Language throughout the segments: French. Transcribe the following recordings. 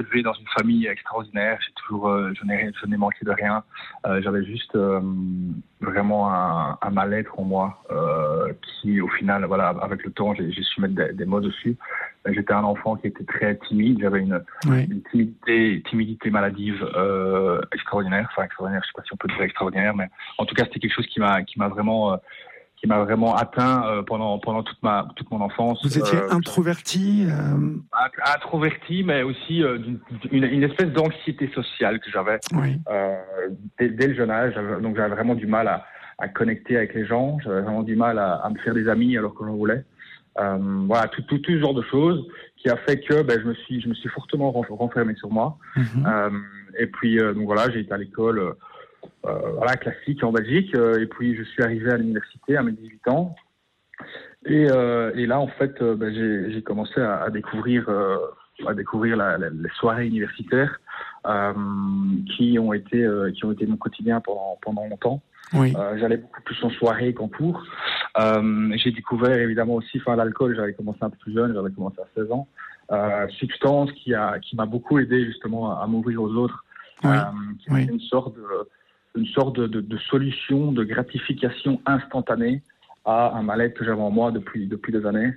élevé dans une famille extraordinaire. Je n'ai manqué de rien. J'avais juste vraiment un mal-être en moi qui, au final, voilà, avec le temps, j'ai su mettre des mots dessus. J'étais un enfant qui était très timide. J'avais une timidité maladive extraordinaire. Enfin, extraordinaire, je sais pas si on peut dire extraordinaire, mais en tout cas, c'était quelque chose qui m'a vraiment atteint pendant toute mon enfance. Vous étiez introverti Introverti, mais aussi une espèce d'anxiété sociale que j'avais dès le jeune âge. Donc j'avais vraiment du mal à connecter avec les gens. J'avais vraiment du mal à me faire des amis alors que j'en voulais. Voilà, tout ce genre de choses qui a fait que je me suis fortement renfermé sur moi. Et puis donc voilà, j'ai été à l'école classique en Belgique, et puis je suis arrivé à l'université à mes 18 ans. Et là, en fait, j'ai commencé à découvrir les soirées universitaires qui ont été mon quotidien pendant longtemps. J'allais beaucoup plus en soirée qu'en cours. J'ai découvert évidemment aussi l'alcool. J'avais commencé un peu plus jeune, j'avais commencé à 16 ans. Substance qui m'a beaucoup aidé justement à m'ouvrir aux autres. Qui est une sorte de solution, de gratification instantanée à un mal-être que j'avais en moi depuis des années.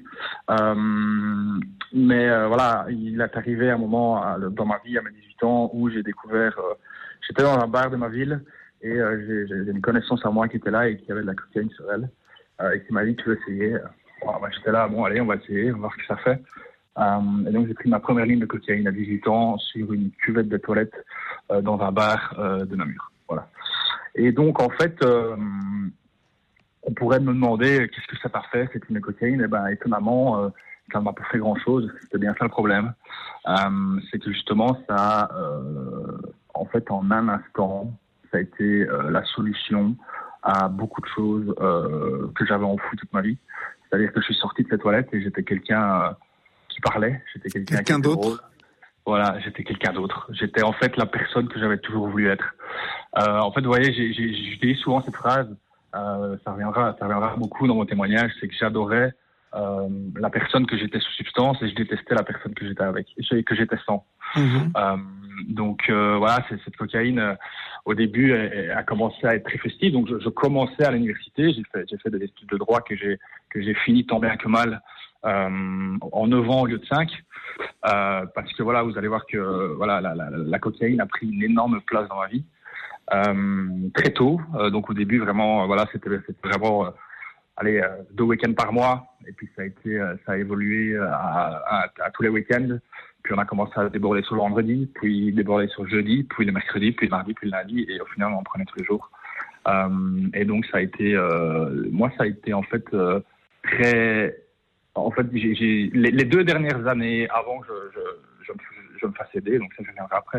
Mais voilà, il est arrivé un moment dans ma vie, à mes 18 ans, où j'ai découvert... j'étais dans un bar de ma ville, et j'ai une connaissance à moi qui était là et qui avait de la cocaïne sur elle, et qui m'a dit « Tu veux essayer ?» J'étais là, bon allez, on va essayer, on va voir ce que ça fait. Et donc j'ai pris ma première ligne de cocaïne à 18 ans sur une cuvette de toilette dans un bar de Namur. Voilà. Et donc en fait, on pourrait me demander qu'est-ce que ça t'a fait, cette ligne de cocaïne. Et ben étonnamment, ça ne m'a pas fait grand-chose. C'était bien ça le problème. C'est que justement ça, en fait, en un instant, ça a été la solution à beaucoup de choses que j'avais enfoui toute ma vie. C'est-à-dire que je suis sorti de cette toilette et j'étais quelqu'un qui parlait. J'étais quelqu'un d'autre. Drôle. Voilà, j'étais quelqu'un d'autre. J'étais en fait la personne que j'avais toujours voulu être. En fait, vous voyez, j'utilise souvent cette phrase. Ça reviendra beaucoup dans mon témoignage. C'est que j'adorais la personne que j'étais sous substance et je détestais la personne que j'étais avec, que j'étais sans. Donc voilà, cette cocaïne au début a commencé à être très festive. Donc je commençais à l'université, j'ai fait des études de droit que j'ai fini tant bien que mal en 9 ans au lieu de 5, parce que voilà, vous allez voir que voilà la cocaïne a pris une énorme place dans ma vie très tôt. Donc au début vraiment voilà, c'était vraiment 2 week-ends par mois, et puis ça a évolué à tous les week-ends. Puis on a commencé à déborder sur le vendredi, puis déborder sur le jeudi, puis le mercredi, puis le mardi, puis le lundi, et au final on en prenait tous les jours. Et donc ça a été en fait très... En fait, les 2 dernières années avant que je me fasse aider, donc ça je viendrai après,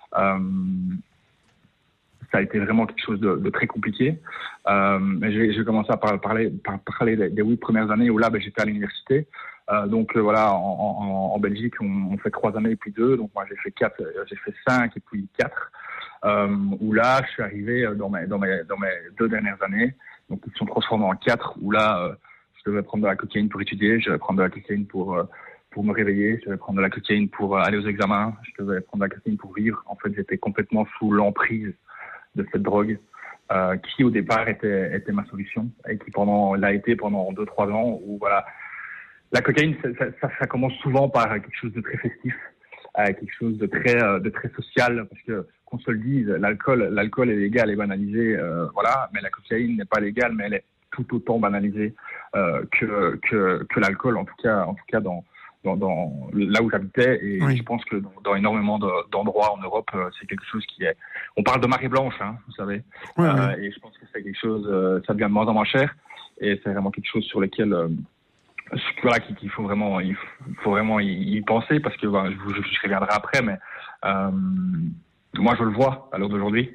ça a été vraiment quelque chose de très compliqué. J'ai commencé à parler des 8 premières années où là j'étais à l'université. Donc voilà, en Belgique on fait 3 années et puis 2, donc moi j'ai fait 5 et puis 4, où là je suis arrivé dans mes 2 dernières années, donc ils se sont transformés en 4, où là je devais prendre de la cocaïne pour étudier, je devais prendre de la cocaïne pour me réveiller, je devais prendre de la cocaïne pour aller aux examens, je devais prendre de la cocaïne pour vivre. En fait, j'étais complètement sous l'emprise de cette drogue qui au départ était ma solution et qui l'a été pendant 2-3 ans, où voilà, la cocaïne ça commence souvent par quelque chose de très festif, quelque chose de très social, parce que qu'on se le dise, l'alcool est légal et banalisé, voilà, mais la cocaïne n'est pas légale, mais elle est tout autant banalisée que l'alcool, en tout cas dans là où j'habitais, et je pense que dans énormément d'endroits en Europe, c'est quelque chose qui est... On parle de marée blanche, hein, vous savez, et je pense que c'est quelque chose, ça devient de moins en moins cher, et c'est vraiment quelque chose sur lequel voilà, qu'il faut vraiment y penser, parce que je reviendrai après, mais moi je le vois à l'heure d'aujourd'hui,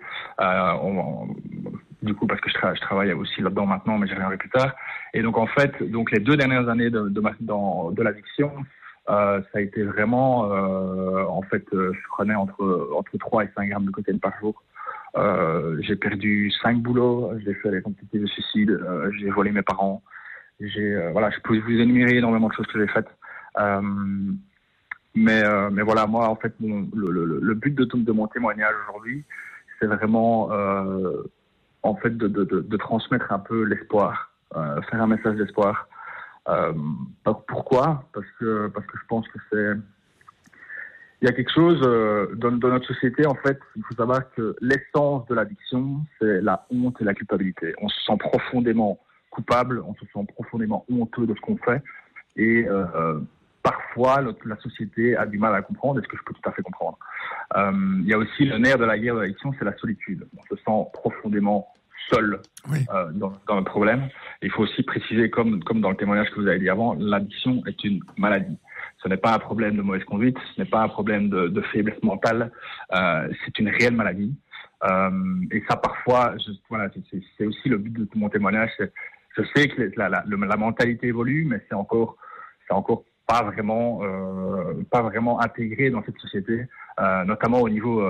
du coup parce que je travaille aussi là-dedans maintenant, mais j'y reviendrai plus tard. Et donc en fait, les 2 dernières années de l'addiction, ça a été vraiment en fait, je prenais entre 3 et 5 grammes de cocaïne par jour. J'ai perdu 5 boulots, j'ai fait des tentatives de suicide, j'ai volé mes parents, voilà, je peux vous énumérer énormément de choses que j'ai faites. Mais voilà, moi, en fait, le but de mon témoignage aujourd'hui, c'est vraiment, en fait, de transmettre un peu l'espoir, faire un message d'espoir. Pourquoi ? Parce que je pense que il y a quelque chose dans notre société, en fait, il faut savoir que l'essence de l'addiction, c'est la honte et la culpabilité. On se sent profondément coupable, on se sent profondément honteux de ce qu'on fait. Et parfois, la société a du mal à comprendre, et ce que je peux tout à fait comprendre. Il y a aussi le nerf de la guerre de l'addiction, c'est la solitude. On se sent profondément seul dans le problème. Et il faut aussi préciser, comme dans le témoignage que vous avez dit avant, l'addiction est une maladie. Ce n'est pas un problème de mauvaise conduite, ce n'est pas un problème de faiblesse mentale, c'est une réelle maladie. Et ça, parfois, c'est aussi le but de mon témoignage. Je sais que la mentalité évolue, mais c'est encore pas vraiment intégré dans cette société, notamment au niveau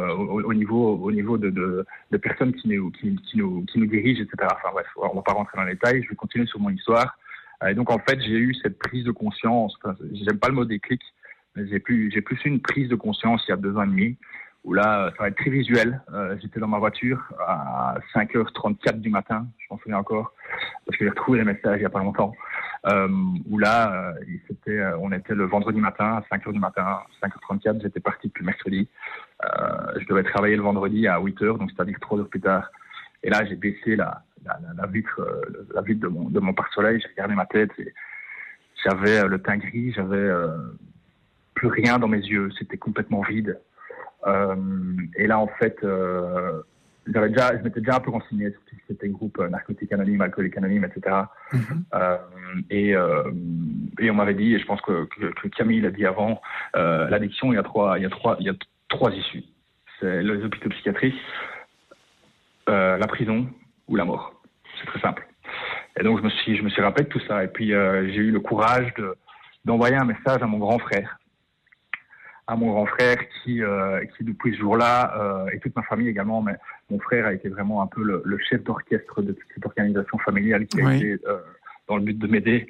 de personnes qui nous dirigent, etc. Enfin bref, on va pas rentrer dans les détails. Je vais continuer sur mon histoire. Et donc en fait, j'ai eu cette prise de conscience. Enfin, j'aime pas le mot déclic, mais j'ai plus eu une prise de conscience il y a 2 ans et demi, où là, ça va être très visuel. J'étais dans ma voiture à 5h34 du matin, je m'en souviens encore, parce que j'ai retrouvé les messages il y a pas longtemps. Où là, on était le vendredi matin à 5h du matin, 5h34, j'étais parti depuis mercredi. Je devais travailler le vendredi à 8h, donc c'est-à-dire 3 heures plus tard. Et là, j'ai baissé la vitre de mon pare-soleil, j'ai regardé ma tête et j'avais le teint gris, j'avais plus rien dans mes yeux, c'était complètement vide. Et là, en fait, je m'étais déjà un peu renseigné sur tout ce qui était groupe narcotiques anonymes, alcooliques anonymes, etc. Et on m'avait dit, et je pense que Camille l'a dit avant, l'addiction, il y a trois issues. C'est les hôpitaux psychiatriques, la prison ou la mort. C'est très simple. Et donc, je me suis rappelé de tout ça. Et puis, j'ai eu le courage d'envoyer un message à mon grand frère. Qui depuis ce jour-là, et toute ma famille également, mais mon frère a été vraiment un peu le chef d'orchestre de toute cette organisation familiale qui a été dans le but de m'aider.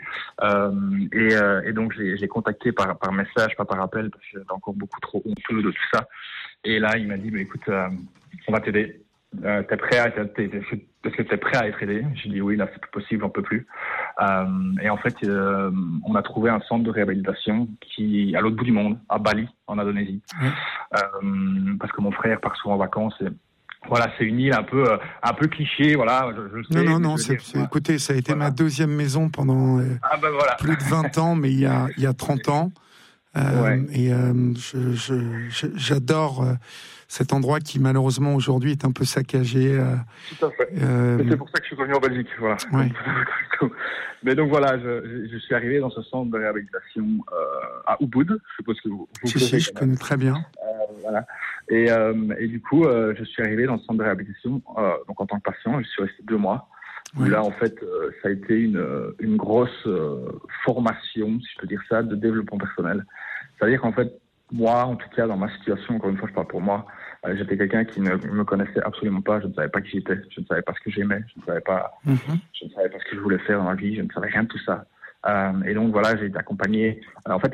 Et donc, j'ai contacté par message, pas par appel, parce que j'étais encore beaucoup trop honteux de tout ça. Et là, il m'a dit, mais écoute, on va t'aider. Est-ce que t'es prêt à être aidé? J'ai dit oui, là c'est plus possible, j'en peux plus. Et en fait, on a trouvé un centre de réhabilitation qui à l'autre bout du monde, à Bali, en Indonésie, parce que mon frère part souvent en vacances. Et voilà, c'est une île un peu cliché, voilà. Je sais, non. Écoutez, ça a été ma deuxième maison pendant plus de 20 ans, mais il y a 30 ans. Et j'adore cet endroit qui malheureusement aujourd'hui est un peu saccagé. Tout à fait. C'est pour ça que je suis revenu en Belgique, voilà. Ouais. Mais donc voilà, je suis arrivé dans ce centre de réhabilitation à Ubud. Je suppose que vous je connais très bien. Voilà. Et du coup, je suis arrivé dans ce centre de réhabilitation donc en tant que patient. Je suis resté 2 mois. Où là, en fait, ça a été une grosse formation, si je peux dire ça, de développement personnel. C'est-à-dire qu'en fait, moi, en tout cas, dans ma situation, encore une fois, je parle pour moi, j'étais quelqu'un qui ne me connaissait absolument pas. Je ne savais pas qui j'étais. Je ne savais pas ce que j'aimais. Je ne savais pas ce que je voulais faire dans la vie. Je ne savais rien de tout ça. Et donc, voilà, j'ai été accompagné. Alors, en fait,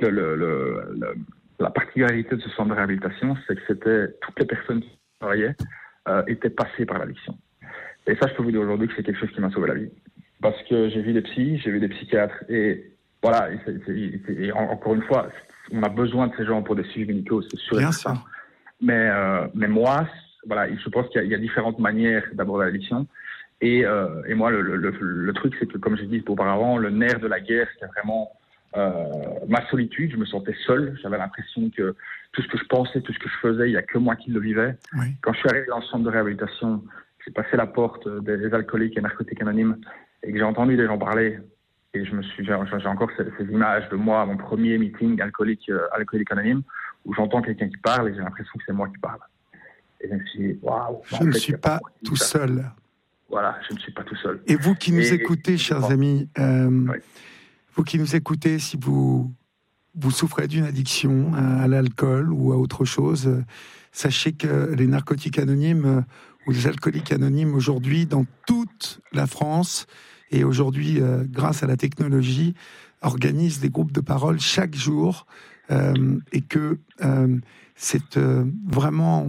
la particularité de ce centre de réhabilitation, c'est que toutes les personnes qui travaillaient étaient passées par l'addiction. Et ça, je peux vous dire aujourd'hui que c'est quelque chose qui m'a sauvé la vie. Parce que j'ai vu des psys, j'ai vu des psychiatres, et voilà, et encore une fois, on a besoin de ces gens pour des suivis médicaux, c'est sûr. Bien sûr. Mais moi, voilà, je pense qu'il y a différentes manières d'aborder l'addiction. Et moi, le truc, c'est que, comme j'ai dit auparavant, le nerf de la guerre, c'était vraiment ma solitude. Je me sentais seul. J'avais l'impression que tout ce que je pensais, tout ce que je faisais, il n'y a que moi qui le vivais. Oui. Quand je suis arrivé dans le centre de réhabilitation, j'ai passé la porte des alcooliques et narcotiques anonymes et que j'ai entendu des gens parler. Et j'ai encore ces images de moi, mon premier meeting alcoolique anonyme, où j'entends quelqu'un qui parle et j'ai l'impression que c'est moi qui parle. Et je me suis dit, waouh. Je ne suis pas tout seul. Voilà, je ne suis pas tout seul. Et vous qui nous écoutez, chers amis, vous qui nous écoutez, si vous souffrez d'une addiction à l'alcool ou à autre chose, sachez que les narcotiques anonymes ou les alcooliques anonymes aujourd'hui, dans toute la France, et aujourd'hui, grâce à la technologie, organisent des groupes de parole chaque jour et que c'est vraiment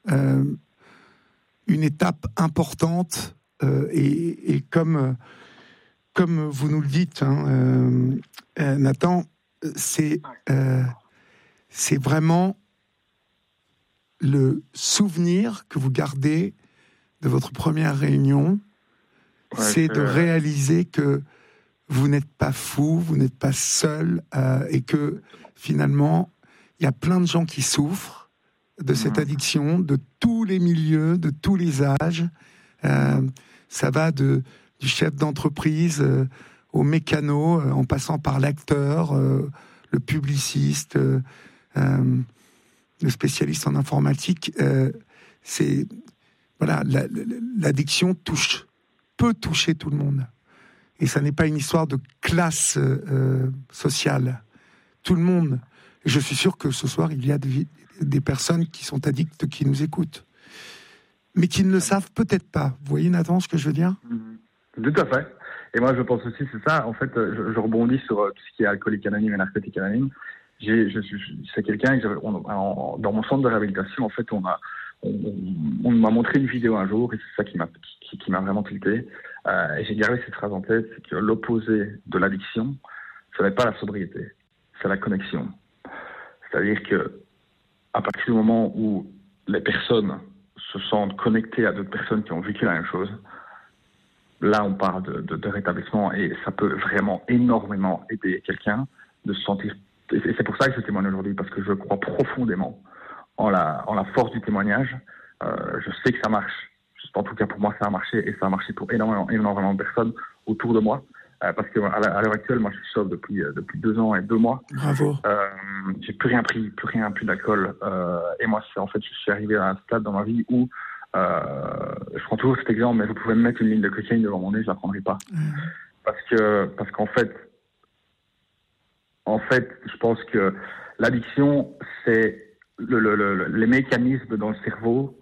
une étape importante et comme vous nous le dites, Nathan, c'est vraiment le souvenir que vous gardez de votre première réunion, c'est de réaliser que vous n'êtes pas fou, vous n'êtes pas seul, et que finalement, il y a plein de gens qui souffrent de cette addiction, de tous les milieux, de tous les âges. Ça va du chef d'entreprise au mécano, en passant par l'acteur, le publiciste, le spécialiste en informatique. L'addiction peut toucher tout le monde. Et ça n'est pas une histoire de classe sociale. Tout le monde. Et je suis sûr que ce soir, il y a des personnes qui sont addictes, qui nous écoutent, mais qui ne le savent peut-être pas. Vous voyez, Nathan, ce que je veux dire ? Tout à fait. Et moi, je pense aussi, c'est ça. En fait, je rebondis sur tout ce qui est alcoolique anonyme et narcotique anonyme. C'est quelqu'un, dans mon centre de réhabilitation, en fait, on m'a montré une vidéo un jour, et c'est ça qui m'a vraiment tilté. Et j'ai gardé cette phrase en tête, c'est que l'opposé de l'addiction, ce n'est pas la sobriété, c'est la connexion. C'est-à-dire que à partir du moment où les personnes se sentent connectées à d'autres personnes qui ont vécu la même chose, là, on parle de rétablissement, et ça peut vraiment énormément aider quelqu'un de se sentir. Et c'est pour ça que je témoigne aujourd'hui, parce que je crois profondément en la force du témoignage. Je sais que ça marche. En tout cas, pour moi, ça a marché, et ça a marché pour énormément de personnes autour de moi. Parce qu'à l'heure actuelle, moi, je suis sobre depuis 2 ans et 2 mois. Bravo. J'ai plus rien pris d'alcool. Et moi, en fait, je suis arrivé à un stade dans ma vie où je prends toujours cet exemple, mais vous pouvez me mettre une ligne de cocaïne devant mon nez, je la prendrai pas. Parce qu'en fait, je pense que l'addiction, c'est les mécanismes dans le cerveau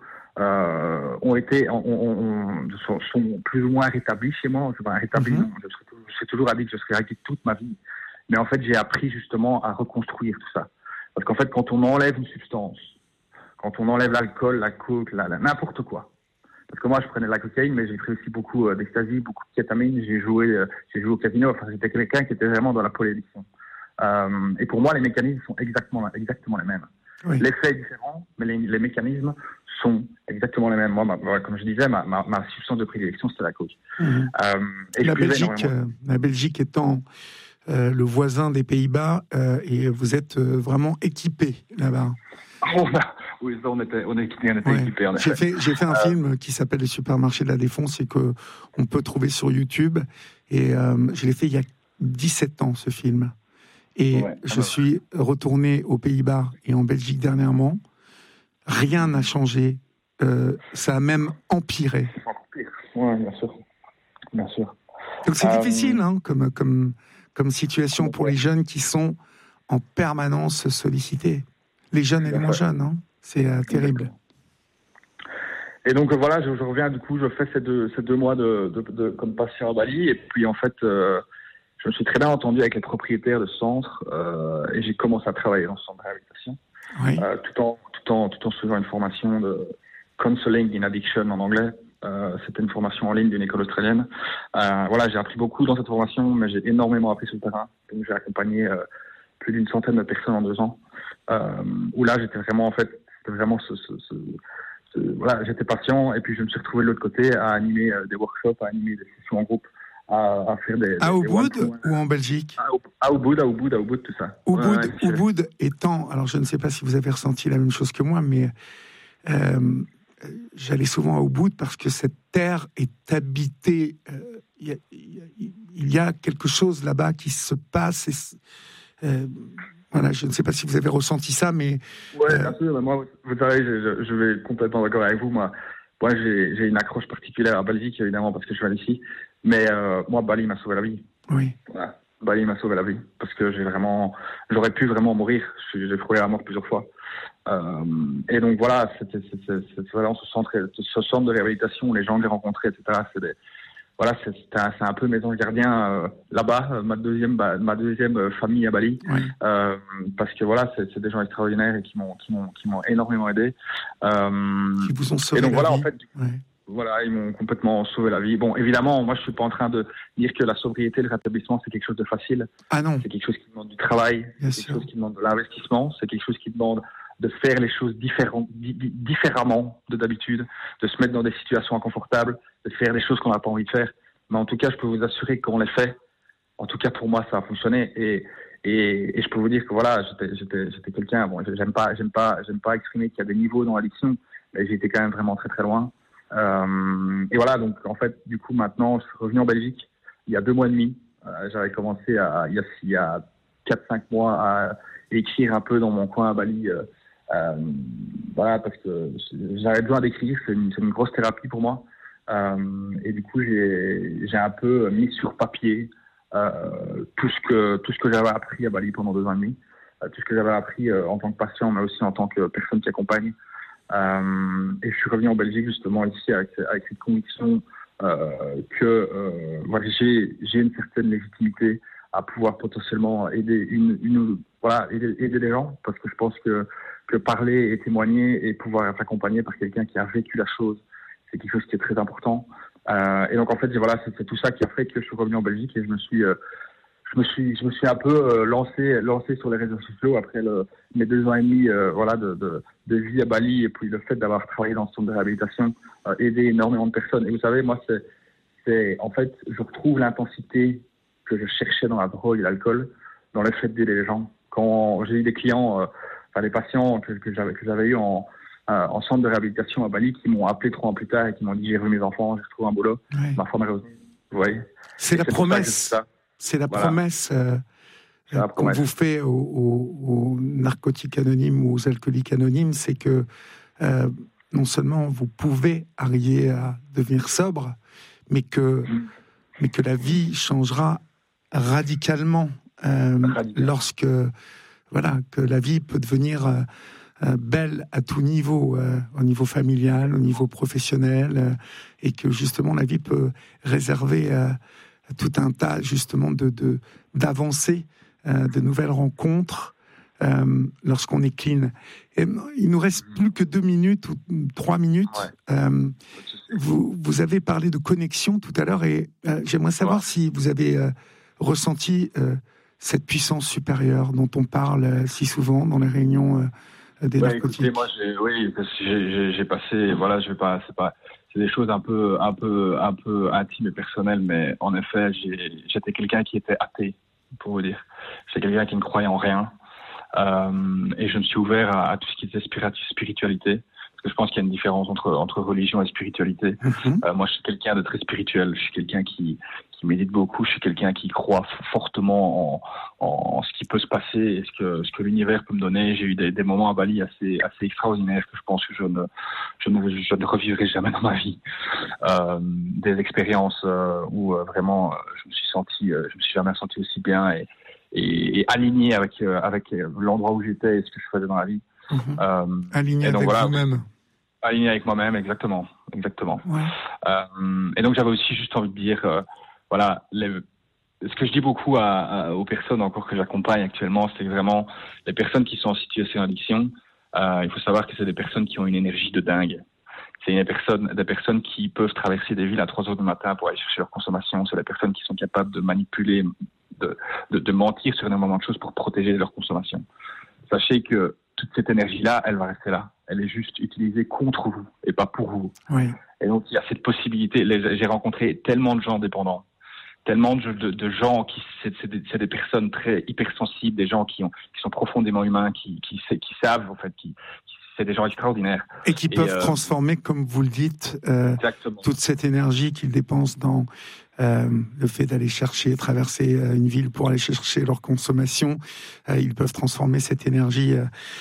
sont plus ou moins rétablis chez moi. C'est pas rétabli, non. Je serai toujours addict, je serai addict toute ma vie. Mais en fait, j'ai appris justement à reconstruire tout ça. Parce qu'en fait, quand on enlève une substance, quand on enlève l'alcool, la coke, n'importe quoi. Parce que moi, je prenais de la cocaïne, mais j'ai pris aussi beaucoup d'ecstasy, beaucoup de kétamine. J'ai joué au casino. Enfin, j'étais quelqu'un qui était vraiment dans la polyaddiction. Et pour moi, les mécanismes sont exactement les mêmes. Oui. L'effet est différent, mais les mécanismes sont exactement les mêmes. Moi, comme je disais, ma substance de prédilection, c'était la coke. Et la Belgique étant le voisin des Pays-Bas, et vous êtes vraiment équipé là-bas. Oui, on était équipés. J'ai fait un film qui s'appelle Les Supermarchés de la Défense, et qu'on peut trouver sur YouTube. Et je l'ai fait il y a 17 ans, ce film. Et je suis retourné aux Pays-Bas et en Belgique dernièrement. Rien n'a changé. Ça a même empiré. Oui, bien sûr. Donc c'est difficile, comme situation pour les jeunes qui sont en permanence sollicités. Les jeunes et les moins jeunes, c'est terrible. Et donc voilà, je reviens, du coup, je fais ces 2 mois comme patient à Bali, et puis en fait, je me suis très bien entendu avec les propriétaires de centre, et j'ai commencé à travailler dans ce centre de réhabilitation, tout en suivant une formation de Counseling in Addiction en anglais. C'était une formation en ligne d'une école australienne. J'ai appris beaucoup dans cette formation, mais j'ai énormément appris sur le terrain. Donc j'ai accompagné plus d'une centaine de personnes en 2 ans, où là j'étais vraiment j'étais patient, et puis je me suis retrouvé de l'autre côté à animer des workshops, à animer des sessions en groupe, à faire des Ubud ou en Belgique? À Ubud, tout ça. Ubud étant, alors je ne sais pas si vous avez ressenti la même chose que moi, mais j'allais souvent à Ubud parce que cette terre est habitée. Il y a quelque chose là-bas qui se passe. Je ne sais pas si vous avez ressenti ça, mais... Oui, bien sûr. Moi, vous savez, je vais être complètement d'accord avec vous. Moi, j'ai une accroche particulière à Belgique, évidemment, parce que je viens d'ici. Mais moi, Bali m'a sauvé la vie. Oui. Voilà. Bali m'a sauvé la vie. Parce que j'aurais pu vraiment mourir. J'ai frôlé la mort plusieurs fois. Et donc voilà, c'était vraiment ce centre de réhabilitation, les gens que j'ai rencontrés, etc. voilà, c'est un peu mes anges gardiens là-bas, ma deuxième famille à Bali, parce que voilà, c'est des gens extraordinaires et qui m'ont énormément aidé. Qui vous ont sauvé et donc la voilà, vie. en fait, voilà, ils m'ont complètement sauvé la vie. Bon, évidemment, moi, je suis pas en train de dire que la sobriété, le rétablissement, c'est quelque chose de facile. Ah non. C'est quelque chose qui demande du travail, c'est quelque chose qui demande de l'investissement, c'est quelque chose qui demande de faire les choses différemment de d'habitude, de se mettre dans des situations inconfortables, de faire des choses qu'on n'a pas envie de faire. Mais en tout cas, je peux vous assurer qu'on les fait. En tout cas, pour moi, ça a fonctionné. Et je peux vous dire que voilà, j'étais quelqu'un. Bon, j'aime pas exprimer qu'il y a des niveaux dans l'addiction, mais j'étais quand même vraiment très très loin. Et voilà, donc en fait, du coup, maintenant, je suis revenu en Belgique il y a 2 mois et demi. J'avais commencé il y a 4-5 mois à écrire un peu dans mon coin à Bali. Voilà, parce que j'avais besoin d'écrire, c'est une grosse thérapie pour moi. Et du coup, j'ai un peu mis sur papier tout ce que j'avais appris à Bali pendant 2 ans et demi, tout ce que j'avais appris en tant que patient, mais aussi en tant que personne qui accompagne. Et je suis revenu en Belgique justement ici avec cette conviction que voilà, j'ai une certaine légitimité à pouvoir potentiellement aider aider les gens, parce que je pense que parler et témoigner et pouvoir être accompagné par quelqu'un qui a vécu la chose, c'est quelque chose qui est très important. Et donc en fait, voilà, c'est tout ça qui a fait que je suis revenu en Belgique et je me suis un peu lancé sur les réseaux sociaux après mes 2 ans et demi voilà, de vie à Bali, et puis le fait d'avoir travaillé dans ce centre de réhabilitation, aider énormément de personnes. Et vous savez, moi, c'est en fait, je retrouve l'intensité que je cherchais dans la drogue et l'alcool, dans le fait d'aider les gens. Quand j'ai eu des clients, des patients que j'avais eu en centre de réhabilitation à Bali, qui m'ont appelé 3 ans plus tard et qui m'ont dit: j'ai revu mes enfants, j'ai retrouvé un boulot, ma femme est revenue. Vous voyez, c'est la promesse. C'est la promesse qu'on vous fait aux narcotiques anonymes ou aux alcooliques anonymes, c'est que non seulement vous pouvez arriver à devenir sobre, mais que la vie changera radicalement lorsque que la vie peut devenir belle à tout niveau, au niveau familial, au niveau professionnel, et que justement la vie peut réserver tout un tas justement d'avancées, de nouvelles rencontres lorsqu'on est clean. Et il nous reste plus que 2 minutes ou 3 minutes. Vous avez parlé de connexion tout à l'heure, et j'aimerais savoir si vous avez ressenti cette puissance supérieure dont on parle si souvent dans les réunions des narcotiques. Écoutez, moi, j'ai passé, voilà, c'est des choses un peu intimes et personnelles, mais en effet, j'étais quelqu'un qui était athée, pour vous dire. J'étais quelqu'un qui ne croyait en rien, et je me suis ouvert à tout ce qui était spiritualité, parce que je pense qu'il y a une différence entre religion et spiritualité. Moi, je suis quelqu'un de très spirituel. Je suis quelqu'un qui médite beaucoup. Je suis quelqu'un qui croit fortement en ce qui peut se passer et ce que l'univers peut me donner. J'ai eu des moments à Bali assez extraordinaires que je pense que je ne revivrai jamais dans ma vie. Des expériences où vraiment je me suis jamais senti aussi bien et aligné avec l'endroit où j'étais et ce que je faisais dans la vie. Aligné avec vous-même. Aligné avec moi-même, exactement. Ouais. Et donc j'avais aussi juste envie de dire, voilà, ce que je dis beaucoup aux personnes encore que j'accompagne actuellement, c'est vraiment les personnes qui sont en situation d'addiction. Il faut savoir que c'est des personnes qui ont une énergie de dingue. C'est des personnes qui peuvent traverser des villes à 3 heures du matin pour aller chercher leur consommation. C'est des personnes qui sont capables de manipuler, de mentir sur énormément de choses pour protéger leur consommation. Sachez que toute cette énergie-là, elle va rester là. Elle est juste utilisée contre vous et pas pour vous. Oui. Et donc, il y a cette possibilité. J'ai rencontré tellement de gens dépendants, tellement de gens c'est des personnes très hypersensibles, des gens qui sont profondément humains, qui savent, en fait, c'est des gens extraordinaires. Et qui peuvent transformer, comme vous le dites, toute cette énergie qu'ils dépensent dans le fait d'aller traverser une ville pour aller chercher leur consommation. Ils peuvent transformer cette énergie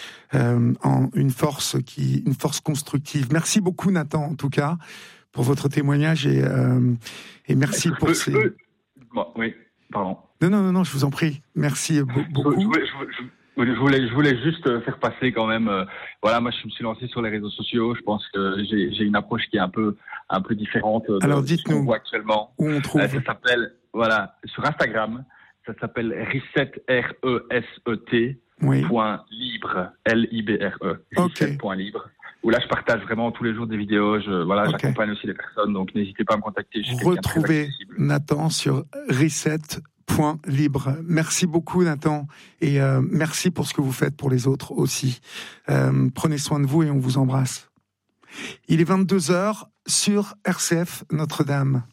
en une force constructive. Merci beaucoup, Nathan, en tout cas, pour votre témoignage et merci pour ces... Oui, pardon. Non, je vous en prie. Merci beaucoup. Je voulais juste faire passer quand même. Voilà, moi je me suis lancé sur les réseaux sociaux. Je pense que j'ai une approche qui est un peu différente Alors de ce qu'on dites-nous voit actuellement. où on trouve. Ça s'appelle sur Instagram. Ça s'appelle Reset RESET. Oui. .libre LIBRE. Ok. .libre. Où là je partage vraiment tous les jours des vidéos. J'accompagne aussi les personnes. Donc n'hésitez pas à me contacter. Retrouvez Nathan sur reset.libre. Merci beaucoup Nathan et merci pour ce que vous faites pour les autres aussi. Prenez soin de vous et on vous embrasse. Il est 22h sur RCF Notre-Dame.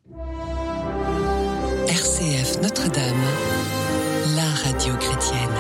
RCF Notre-Dame, la radio chrétienne.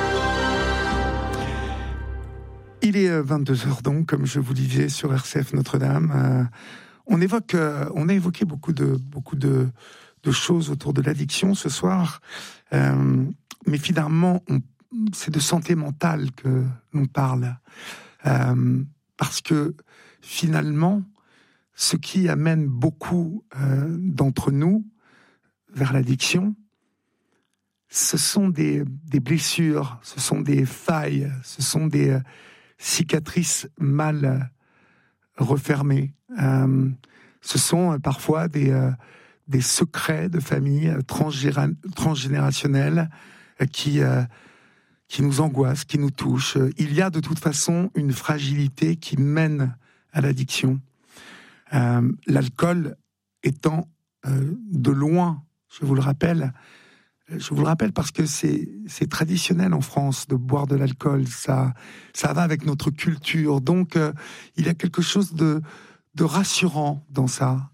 Il est 22h donc, comme je vous disais, sur RCF Notre-Dame. On a évoqué beaucoup de choses autour de l'addiction ce soir, mais finalement, c'est de santé mentale que l'on parle, parce que finalement, ce qui amène beaucoup d'entre nous vers l'addiction, ce sont des blessures, ce sont des failles, ce sont des cicatrices mal refermées. Ce sont parfois des secrets de famille transgénérationnels qui nous angoissent, qui nous touchent. Il y a de toute façon une fragilité qui mène à l'addiction. L'alcool étant de loin, je vous le rappelle parce que c'est traditionnel en France de boire de l'alcool, ça va avec notre culture. Donc il y a quelque chose de rassurant dans ça,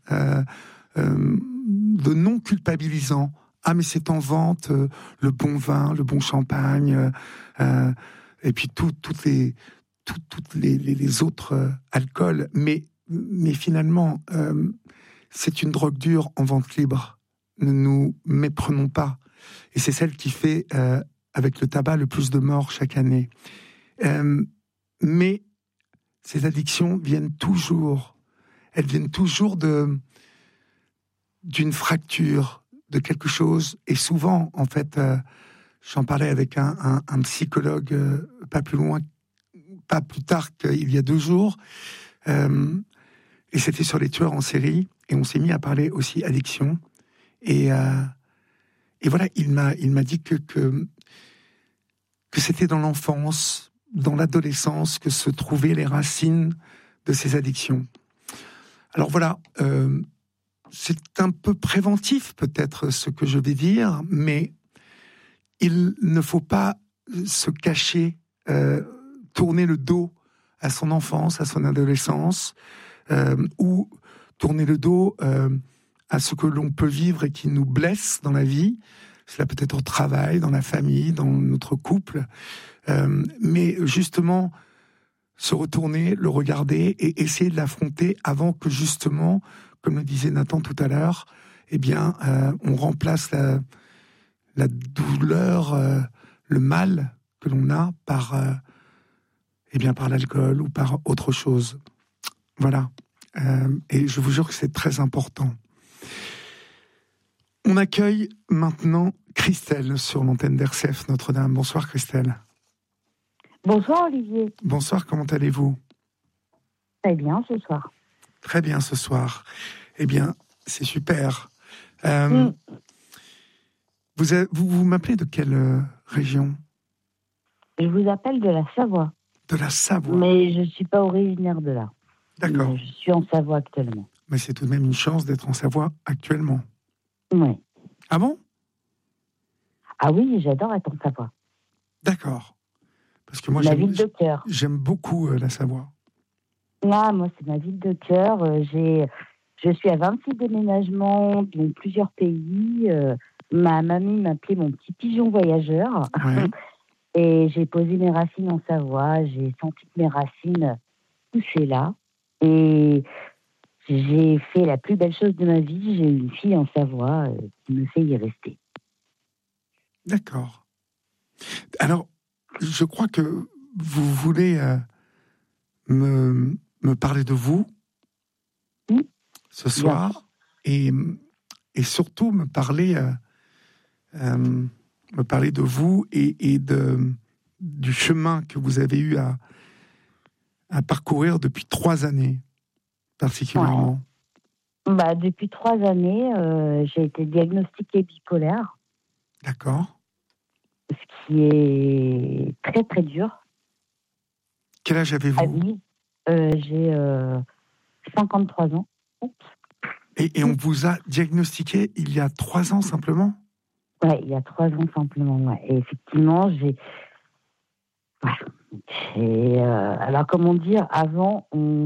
de non culpabilisant. Ah mais c'est en vente le bon vin, le bon champagne, et puis toutes les autres alcools. Mais finalement, c'est une drogue dure en vente libre. Ne nous méprenons pas. Et c'est celle qui fait, avec le tabac, le plus de morts chaque année. Mais ces addictions viennent toujours d'une fracture, de quelque chose. Et souvent, en fait, j'en parlais avec un psychologue pas plus tard qu'il y a 2 jours, et c'était sur les tueurs en série, et on s'est mis à parler aussi addiction. Et voilà, il m'a dit que c'était dans l'enfance, dans l'adolescence, que se trouvaient les racines de ces addictions. Alors voilà, c'est un peu préventif peut-être ce que je vais dire, mais il ne faut pas se cacher, tourner le dos à son enfance, à son adolescence, ou tourner le dos à ce que l'on peut vivre et qui nous blesse dans la vie. Cela peut être au travail, dans la famille, dans notre couple. Mais justement, se retourner, le regarder et essayer de l'affronter avant que justement, comme le disait Nathan tout à l'heure, eh bien, on remplace la douleur, le mal que l'on a par l'alcool ou par autre chose. Voilà. Et je vous jure que c'est très important. On accueille maintenant Christelle sur l'antenne d'RCF Notre-Dame. Bonsoir Christelle. Bonsoir Olivier. Bonsoir, comment allez-vous ? Très bien ce soir. Très bien ce soir. Eh bien, c'est super. Vous m'appelez de quelle région ? Je vous appelle de la Savoie. De la Savoie. Mais je ne suis pas originaire de là. D'accord. Mais je suis en Savoie actuellement. Mais c'est tout de même une chance d'être en Savoie actuellement. Oui. Ah bon ? Ah oui, j'adore être en Savoie. D'accord. Parce que moi, ma ville de cœur. J'aime beaucoup la Savoie. Ah, moi, c'est ma ville de cœur. Je suis à 26 déménagements dans plusieurs pays. Ma mamie m'appelait mon petit pigeon voyageur. Ouais. Et j'ai posé mes racines en Savoie. J'ai senti que mes racines poussaient là. Et j'ai fait la plus belle chose de ma vie. J'ai eu une fille en Savoie qui me fait y rester. D'accord. Alors, je crois que vous voulez me parler de vous ce soir et surtout me parler de vous et de du chemin que vous avez eu à parcourir depuis 3 années, particulièrement. Ouais. Depuis 3 années, j'ai été diagnostiquée bipolaire. D'accord. Ce qui est très, très dur. Quel âge avez-vous ? J'ai 53 ans. Oups. Et on vous a diagnostiqué il y a 3 ans simplement ? Oui, il y a 3 ans simplement. Ouais. Et effectivement, alors, comment dire, avant,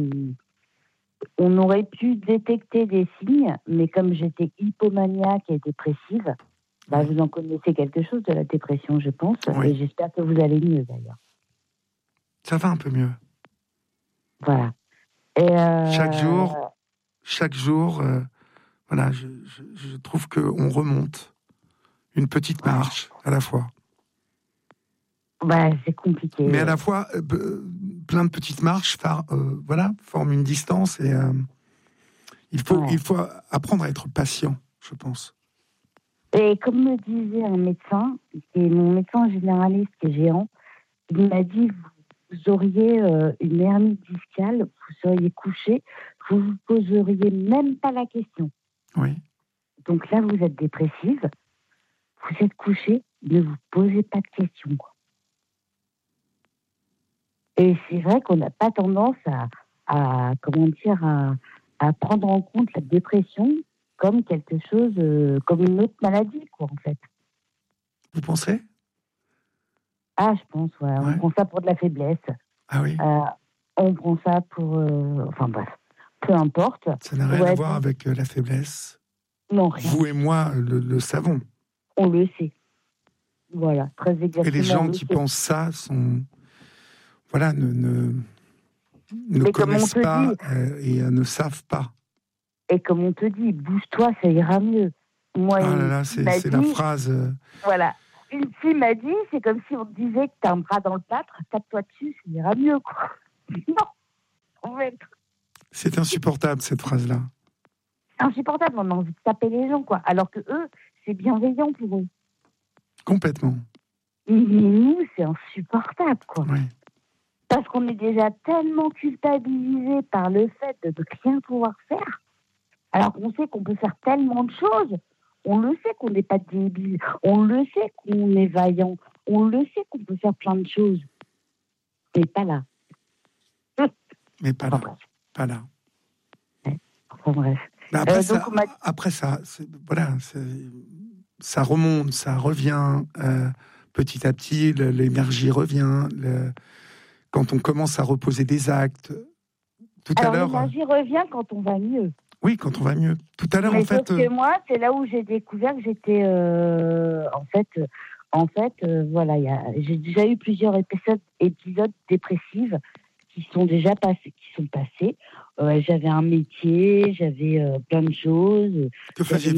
on aurait pu détecter des signes, mais comme j'étais hypomaniaque et dépressive, vous en connaissez quelque chose de la dépression, je pense, et j'espère que vous allez mieux d'ailleurs. Ça va un peu mieux. Voilà. Et chaque jour, voilà, je trouve qu'on remonte une petite marche à la fois. C'est compliqué. Mais à la fois, plein de petites marches forment une distance et il faut apprendre à être patient, je pense. Et comme me disait un médecin, qui est mon médecin généraliste qui est géant, il m'a dit, vous auriez une hernie discale, vous seriez couché, vous ne vous poseriez même pas la question. Oui. Donc là, vous êtes dépressive, vous êtes couché, ne vous posez pas de questions, quoi. Et c'est vrai qu'on n'a pas tendance à prendre en compte la dépression comme quelque chose, comme une autre maladie, quoi, en fait. Vous pensez ? Ah, je pense, ouais. On prend ça pour de la faiblesse. Ah oui. On prend ça pour... peu importe. Ça n'a rien à voir avec la faiblesse. Non, rien. Vous et moi le savons. On le sait. Voilà, très exactement. Et les gens qui pensent ça sont... Voilà, ne connaissent pas et ne savent pas. Et comme on te dit, bouge-toi, ça ira mieux. Moi, c'est la phrase... Voilà. Une fille m'a dit, c'est comme si on te disait que t'as un bras dans le plâtre, tape-toi dessus, ça ira mieux, quoi. Non, en fait. C'est insupportable, cette phrase-là. Insupportable, on a envie de taper les gens, quoi. Alors que eux, c'est bienveillant pour eux. Complètement. Mais nous, c'est insupportable, quoi. Oui. Parce qu'on est déjà tellement culpabilisé par le fait de ne rien pouvoir faire, alors qu'on sait qu'on peut faire tellement de choses. On le sait qu'on n'est pas débile. On le sait qu'on est vaillant. On le sait qu'on peut faire plein de choses. Mais pas là. Mais pas là. Pas là. Ouais. Enfin bref. Après ça, ça remonte, ça revient. Petit à petit, l'énergie revient. Quand on commence à reposer des actes. Tout à l'heure. L'énergie revient quand on va mieux. Oui, quand on va mieux. Tout à l'heure, mais sauf que moi, c'est là où j'ai découvert que j'étais... j'ai déjà eu plusieurs épisodes dépressifs qui sont passés. J'avais un métier, j'avais plein de choses. Que faisiez-vous ?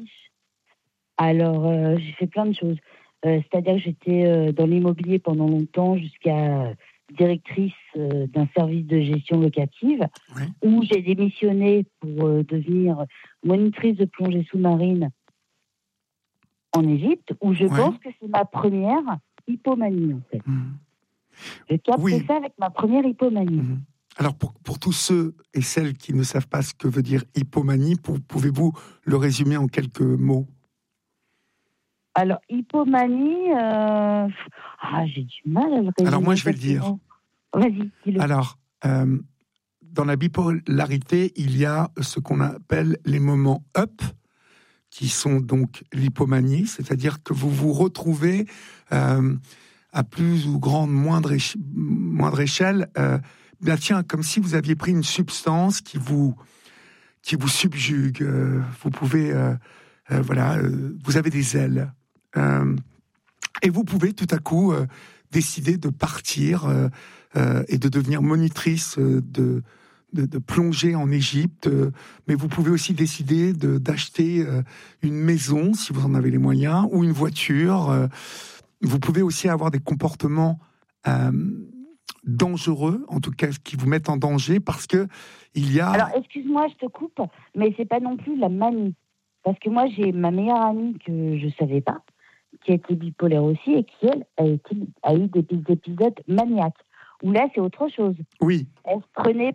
Alors, j'ai fait plein de choses. C'est-à-dire que j'étais dans l'immobilier pendant longtemps, jusqu'à directrice d'un service de gestion locative, où j'ai démissionné pour devenir monitrice de plongée sous-marine en Égypte, où je pense que c'est ma première hypomanie, en fait. J'ai capté ça avec ma première hypomanie. Alors, pour tous ceux et celles qui ne savent pas ce que veut dire hypomanie, pouvez-vous le résumer en quelques mots ? Alors, hypomanie, j'ai du mal à le résumer. Alors, moi, je vais le dire. Vas-y, dis-le. Alors, dans la bipolarité, il y a ce qu'on appelle les moments up, qui sont donc l'hypomanie, c'est-à-dire que vous vous retrouvez à plus ou moindre échelle, comme si vous aviez pris une substance qui vous subjugue. Vous pouvez, vous avez des ailes. Et vous pouvez tout à coup décider de partir et de devenir monitrice de plongée en Égypte, mais vous pouvez aussi décider d'acheter une maison si vous en avez les moyens, ou une voiture. Vous pouvez aussi avoir des comportements dangereux, en tout cas qui vous mettent en danger, parce que il y a... Alors, excuse-moi, je te coupe, mais c'est pas non plus la manie. Parce que moi, j'ai ma meilleure amie que je savais pas, qui était bipolaire aussi et qui, elle, a eu des épisodes maniaques. Où là, c'est autre chose. Oui. Elle se prenait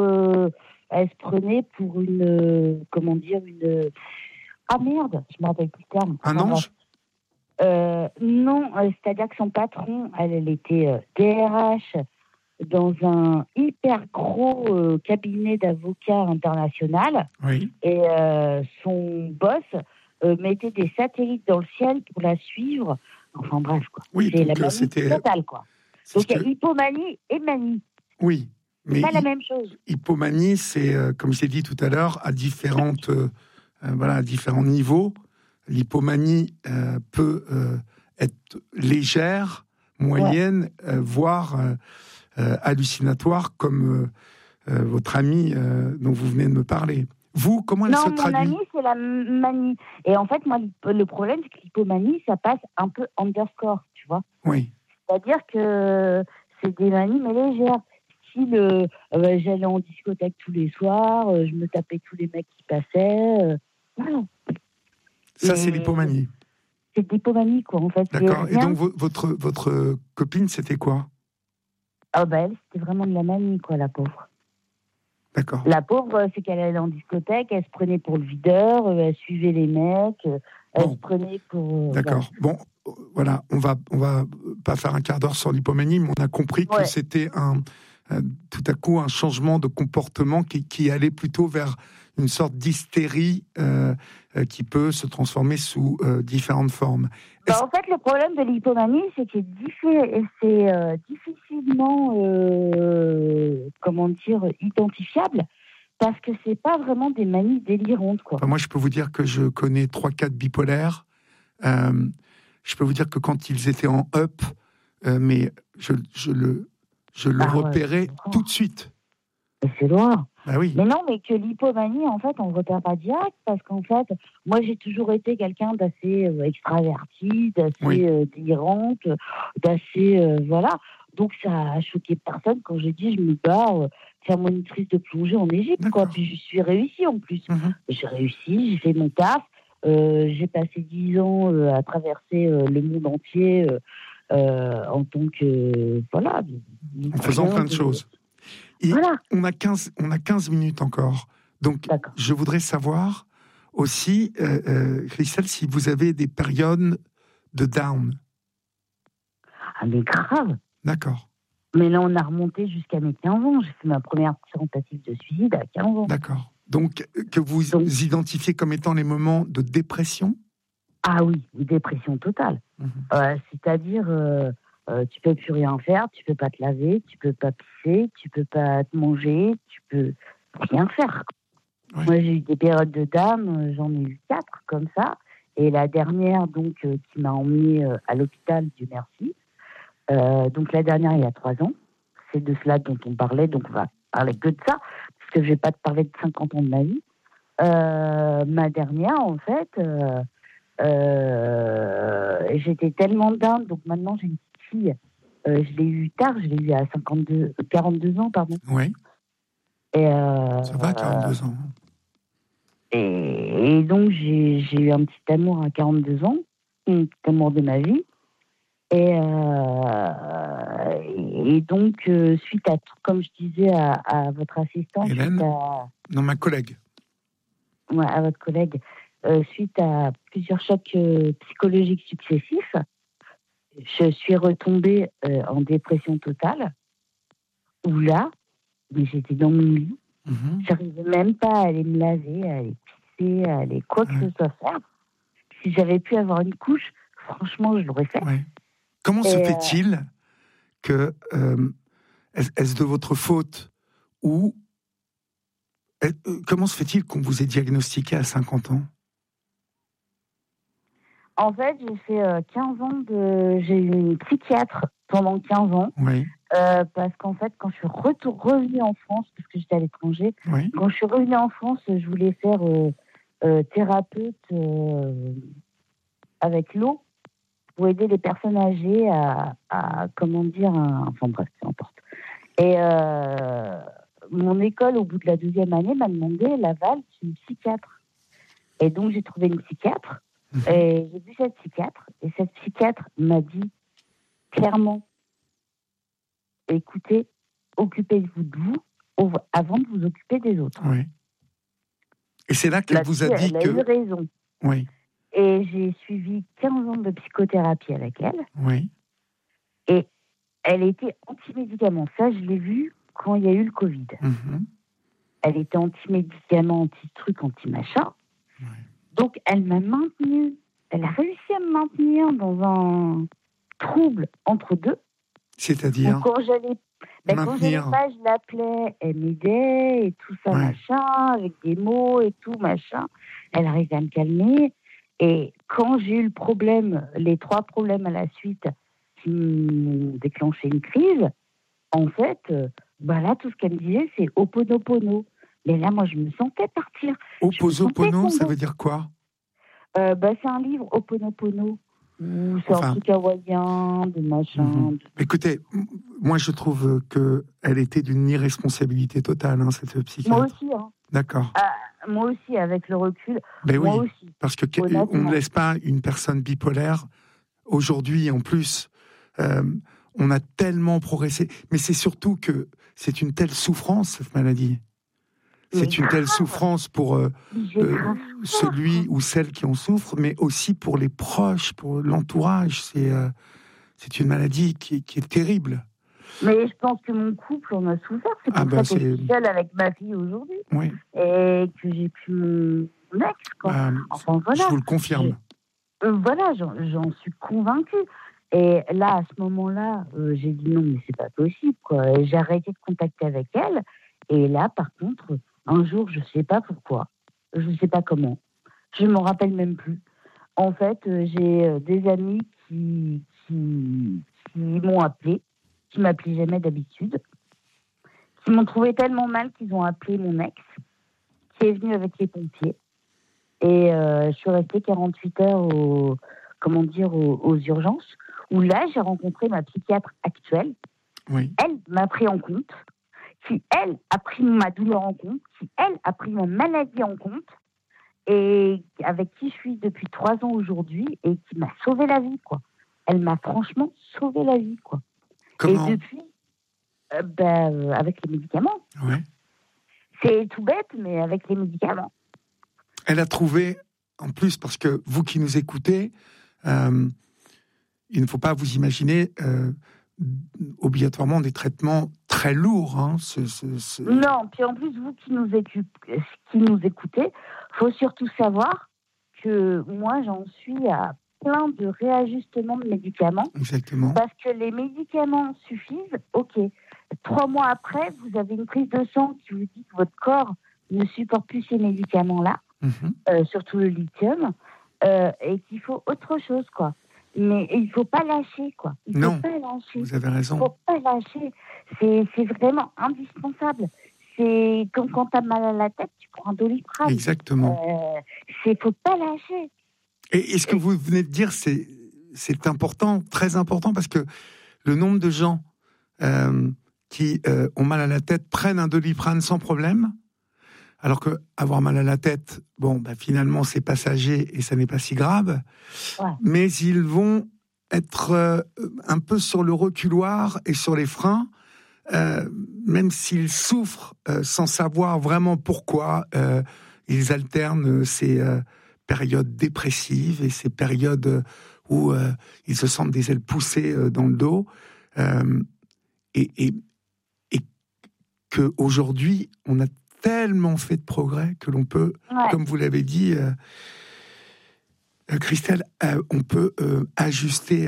pour une... comment dire, une... Ah merde, je me rappelle plus le terme. Un ange ? Non, c'est-à-dire que son patron, elle était DRH dans un hyper gros cabinet d'avocats international. Oui. Et son boss mettait des satellites dans le ciel pour la suivre. Enfin bref, quoi. Oui, c'est donc la c'était totale, quoi. Donc il y a hypomanie et manie. Oui. C'est pas la même chose. Hypomanie, c'est, comme j'ai dit tout à l'heure, à différents niveaux. L'hypomanie peut être légère, moyenne, voire hallucinatoire, comme votre ami dont vous venez de me parler. Vous, comment elle se traduit ? Non, mon ami, c'est la manie. Et en fait, moi, le problème, c'est que l'hypomanie, ça passe un peu underscore, tu vois. Oui. C'est-à-dire que c'est des manies, mais légères. Style, j'allais en discothèque tous les soirs, je me tapais tous les mecs qui passaient. Voilà. Ça, c'est l'hypomanie. C'est de l'hypomanie, quoi, en fait. D'accord. Et donc, votre copine, c'était quoi ? Ah, elle, c'était vraiment de la manie, quoi, la pauvre. D'accord. La pauvre, c'est qu'elle allait en discothèque, elle se prenait pour le videur, elle suivait les mecs, elle se prenait pour... D'accord. Bon, voilà, on va pas faire un quart d'heure sur l'hypomanie, mais on a compris que c'était tout à coup un changement de comportement qui allait plutôt vers une sorte d'hystérie qui peut se transformer sous différentes formes. En fait, le problème de l'hypomanie, c'est que c'est difficilement, identifiable, parce que c'est pas vraiment des manies délirantes, quoi. Enfin, moi, je peux vous dire que je connais 3-4 bipolaires. Je peux vous dire que quand ils étaient en up, mais je le repérais tout de suite. Mais c'est loin. Bah oui. Mais non, mais que l'hypomanie, en fait, on ne repère pas direct, parce qu'en fait, moi, j'ai toujours été quelqu'un d'assez extraverti, d'assez délirante, d'assez... voilà. Donc, ça a choqué personne quand j'ai dit, je me barre faire monitrice de plongée en Égypte, quoi. Puis, je suis réussie, en plus. J'ai réussi, j'ai fait mon taf. J'ai passé 10 ans à traverser le monde entier en tant que... voilà. En faisant plein de choses. Et voilà. On a 15 minutes encore. Donc, je voudrais savoir aussi, Christelle, si vous avez des périodes de down. Ah, mais grave. D'accord. Mais là, on a remonté jusqu'à mes 15 ans. J'ai fait ma première tentative de suicide à 15 ans. D'accord. Donc, que vous identifiez comme étant les moments de dépression ? Ah oui, une dépression totale. C'est-à-dire... tu peux plus rien faire, tu peux pas te laver, tu peux pas pisser, tu peux pas te manger, tu peux rien faire. Oui. Moi, j'ai eu des périodes de dame, j'en ai eu 4 comme ça. Et la dernière, donc, qui m'a emmenée à l'hôpital, Dieu merci. Donc, la dernière, il y a 3 ans. C'est de cela dont on parlait, donc on va parler que de ça, parce que je vais pas te parler de 50 ans de ma vie. Ma dernière, en fait, j'étais tellement dingue, donc maintenant, j'ai une fille, je l'ai eu tard, je l'ai eu à 42 ans, pardon. Oui. Et ça va, 42 ans. Et donc, j'ai eu un petit amour à 42 ans, un petit amour de ma vie. Et donc, suite à tout, comme je disais à votre assistante... Hélène ? Non, ma collègue. Ouais, à votre collègue. Suite à plusieurs chocs psychologiques successifs, je suis retombée en dépression totale, où là, mais j'étais dans mon lit, j'arrivais même pas à aller me laver, à aller pisser, à aller quoi que ce soit faire. Si j'avais pu avoir une couche, franchement, je l'aurais fait. Ouais. Comment se fait-il que, est-ce de votre faute, ou comment se fait-il qu'on vous ait diagnostiqué à 50 ans ? En fait, j'ai fait 15 ans j'ai eu une psychiatre pendant 15 ans. Oui. Parce qu'en fait, quand je suis revenue en France, parce que j'étais à l'étranger, quand je suis revenue en France, je voulais faire thérapeute avec l'eau pour aider les personnes âgées à comment dire, enfin bref, peu importe. Et mon école, au bout de la 2e année, m'a demandé, Laval, c'est une psychiatre. Et donc, j'ai trouvé une psychiatre. Et j'ai vu cette psychiatre, et cette psychiatre m'a dit clairement, écoutez, occupez-vous de vous avant de vous occuper des autres. Oui. Et c'est là qu'elle vous a dit elle a eu raison. Oui. Et j'ai suivi 15 ans de psychothérapie avec elle. Oui. Et elle était anti-médicaments. Ça, je l'ai vu quand il y a eu le Covid. Elle était anti-médicaments, anti-truc, anti-machin. Oui. Donc, elle m'a maintenue. Elle a réussi à me maintenir dans un trouble entre deux. C'est-à-dire donc, quand j'allais pas, je l'appelais, elle m'aidait et tout ça, machin, avec des mots et tout, machin. Elle arrivait à me calmer. Et quand j'ai eu le problème, les 3 problèmes à la suite qui m'ont déclenché une crise, en fait, là, tout ce qu'elle me disait, c'est Ho'oponopono. Mais là, moi, je me sentais partir. Ho'oponopono, ça veut dire quoi ? C'est un livre, Ho'oponopono. C'est un truc hawaïen, de machin. Écoutez, moi je trouve qu'elle était d'une irresponsabilité totale, cette psychiatre. Moi aussi. D'accord. Moi aussi, avec le recul. Mais moi oui, aussi. Parce qu'on ne laisse pas une personne bipolaire. Aujourd'hui, en plus, on a tellement progressé. Mais c'est surtout que c'est une telle souffrance, cette maladie. C'est une telle souffrance pour celui ou celle qui en souffre, mais aussi pour les proches, pour l'entourage. C'est une maladie qui est terrible. Mais je pense que mon couple en a souffert. C'est pour ça que je suis seule avec ma fille aujourd'hui. Oui. Et que j'ai plus mon ex. Voilà. Je vous le confirme. J'en suis convaincue. Et là, à ce moment-là, j'ai dit non, mais c'est pas possible, quoi. Et j'ai arrêté de contacter avec elle. Et là, par contre, un jour, je sais pas pourquoi, je sais pas comment, je m'en rappelle même plus. En fait, j'ai des amis qui m'ont appelé, qui m'appelaient jamais d'habitude, qui m'ont trouvé tellement mal qu'ils ont appelé mon ex, qui est venu avec les pompiers. Et je suis restée 48 heures aux urgences, où là, j'ai rencontré ma psychiatre actuelle. Oui. Elle m'a pris en compte, qui, elle, a pris ma douleur en compte, qui, elle, a pris ma maladie en compte, et avec qui je suis depuis 3 ans aujourd'hui, et qui m'a sauvé la vie, quoi. Elle m'a franchement sauvé la vie, quoi. Comment ? Et depuis, avec les médicaments. Ouais. C'est tout bête, mais avec les médicaments. Elle a trouvé, en plus, parce que vous qui nous écoutez, il ne faut pas vous imaginer obligatoirement des traitements très lourds. Non, puis en plus, vous qui nous écoutez, il faut surtout savoir que moi, j'en suis à plein de réajustements de médicaments. Exactement. Parce que les médicaments suffisent, ok. 3 mois après, vous avez une prise de sang qui vous dit que votre corps ne supporte plus ces médicaments-là, surtout le lithium, et qu'il faut autre chose, quoi. Mais il ne faut pas lâcher, quoi. Non, vous avez raison. Il ne faut pas lâcher. C'est vraiment indispensable. C'est comme quand tu as mal à la tête, tu prends un Doliprane. Exactement. Il ne faut pas lâcher. Et ce que vous venez de dire, c'est important, très important, parce que le nombre de gens qui ont mal à la tête prennent un Doliprane sans problème, alors que avoir mal à la tête, finalement, c'est passager et ça n'est pas si grave. Ouais. Mais ils vont être un peu sur le reculoir et sur les freins, même s'ils souffrent sans savoir vraiment pourquoi. Ils alternent ces périodes dépressives et ces périodes où ils se sentent des ailes poussées dans le dos. Et qu'aujourd'hui, on a tellement fait de progrès que l'on peut, comme vous l'avez dit, Christelle, on peut ajuster